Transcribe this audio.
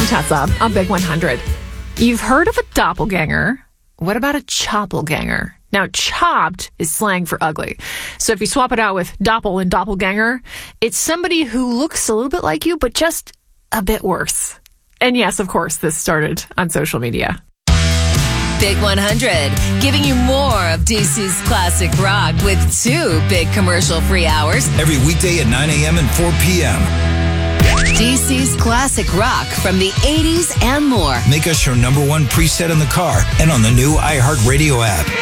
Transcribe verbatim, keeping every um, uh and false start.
Tessa on Big one hundred. You've heard of a doppelganger. What about a choppelganger? Now, chopped is slang for ugly. So if you swap it out with doppel and doppelganger, it's somebody who looks a little bit like you, but just a bit worse. And yes, of course, this started on social media. Big one hundred, giving you more of D C's classic rock with two big commercial-free hours. Every weekday at nine a.m. and four p.m. D C's classic rock from the eighties and more. Make us your number one preset in the car and on the new iHeartRadio app.